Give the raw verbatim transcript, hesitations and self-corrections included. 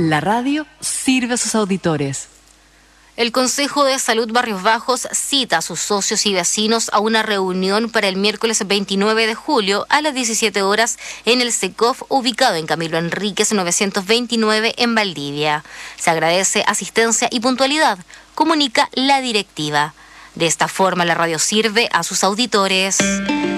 La radio sirve a sus auditores. El Consejo de Salud Barrios Bajos cita a sus socios y vecinos a una reunión para el miércoles veintinueve de julio a las diecisiete horas en el SECOF ubicado en Camilo Enríquez novecientos veintinueve en Valdivia. Se agradece asistencia y puntualidad, comunica la directiva. De esta forma la radio sirve a sus auditores.